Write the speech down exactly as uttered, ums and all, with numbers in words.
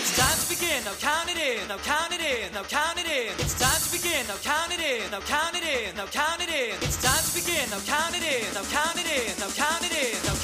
It's time to begin, now count it in, now count it in, now count it in. It's time to begin, now count it in, now count it in, now count it in. It's time to begin, now count it in, now count it in, now count it in, now